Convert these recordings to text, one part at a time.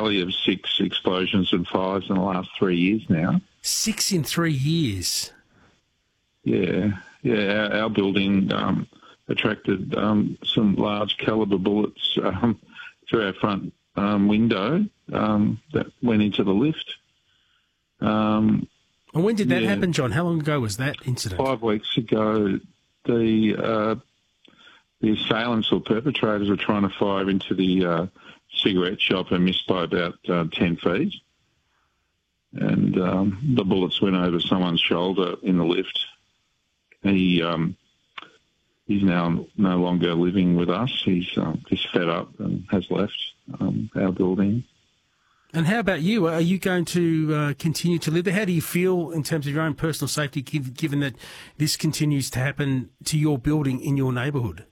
tally of 6 explosions and fires in the last 3 years now. 6 in 3 years? Yeah. Our building attracted some large calibre bullets through our front window that went into the lift. And when did that happen, John? How long ago was that incident? 5 weeks ago, the assailants or perpetrators were trying to fire into the cigarette shop and missed by about 10 feet. And the bullets went over someone's shoulder in the lift. He's now no longer living with us. He's fed up and has left our building. And how about you? Are you going to continue to live there? How do you feel in terms of your own personal safety, given that this continues to happen to your building in your neighbourhood?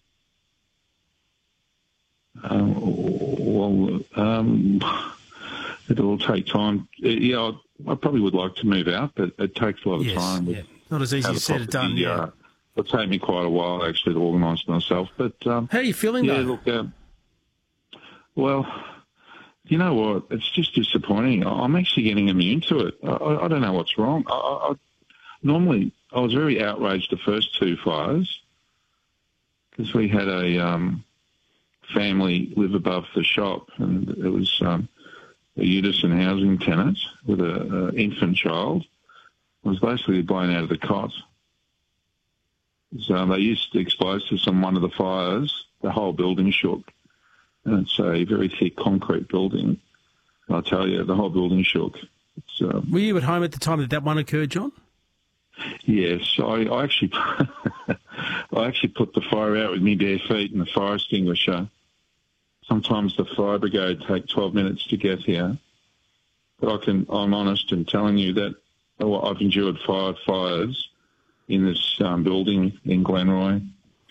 It'll take time. I probably would like to move out, but it takes a lot of time. Yeah. Not as easy as said or done. It'll take me quite a while, actually, to organise myself. But how are you feeling, though? Look, well, you know what? It's just disappointing. I'm actually getting immune to it. I don't know what's wrong. Normally, I was very outraged the first 2 fires because we had a family live above the shop, and it was a Udison housing tenant with an infant child. It was basically blown out of the cot. So they used explosives on one of the fires. The whole building shook. And it's a very thick concrete building. I'll tell you, the whole building shook. Were you at home at the time that one occurred, John? Yes. I actually I actually put the fire out with my bare feet and the fire extinguisher. Sometimes the fire brigade take 12 minutes to get here. But I'm honest in telling you that I've endured 5 fires in this building in Glenroy.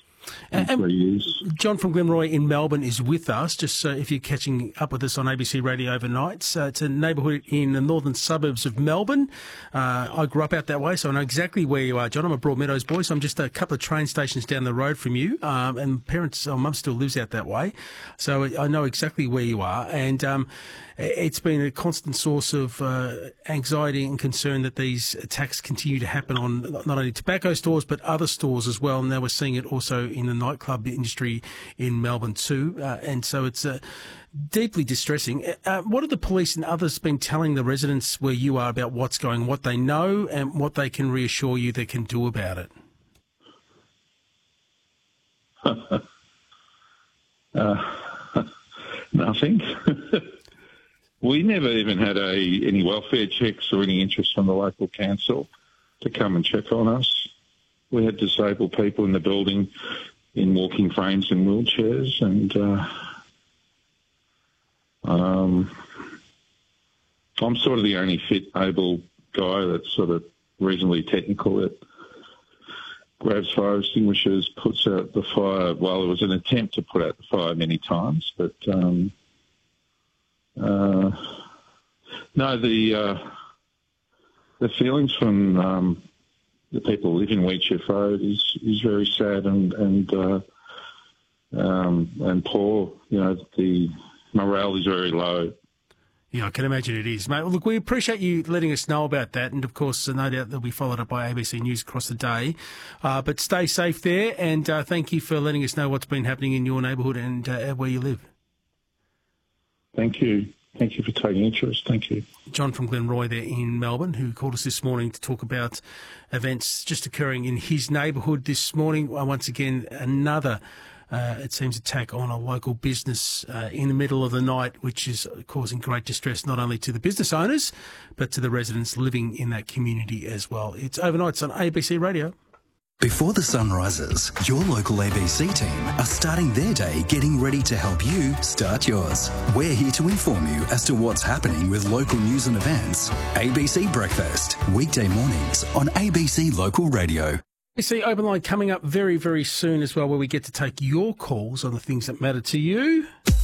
John from Glenroy in Melbourne is with us, just so if you're catching up with us on ABC Radio overnight. It's a neighbourhood in the northern suburbs of Melbourne. I grew up out that way, so I know exactly where you are, John. I'm a Broadmeadows boy, so I'm just a couple of train stations down the road from you. And Mum still lives out that way, so I know exactly where you are. And it's been a constant source of anxiety and concern that these attacks continue to happen on not only tobacco stores but other stores as well. And now we're seeing it also in the nightclub industry in Melbourne too. And so it's deeply distressing. What have the police and others been telling the residents where you are about what's going on, what they know and what they can reassure you they can do about it? Nothing. We never even had any welfare checks or any interest from the local council to come and check on us. We had disabled people in the building in walking frames and wheelchairs, and I'm sort of the only fit, able guy that's sort of reasonably technical that grabs fire extinguishers, puts out the fire. Well, it was an attempt to put out the fire many times, but no, the feelings from the people who live in Wheatsheaf Road is very sad and poor. You know, the morale is very low. Yeah, I can imagine it is, mate. Well, look, we appreciate you letting us know about that, and of course, no doubt that'll be followed up by ABC News across the day. But stay safe there, and thank you for letting us know what's been happening in your neighbourhood and where you live. Thank you. Thank you for taking interest. Thank you. John from Glenroy there in Melbourne, who called us this morning to talk about events just occurring in his neighbourhood this morning. Once again, another, it seems, attack on a local business in the middle of the night, which is causing great distress not only to the business owners, but to the residents living in that community as well. It's Overnights on ABC Radio. Before the sun rises, your local ABC team are starting their day getting ready to help you start yours. We're here to inform you as to what's happening with local news and events. ABC Breakfast, weekday mornings on ABC Local Radio. ABC Open Line coming up very, very soon as well, where we get to take your calls on the things that matter to you.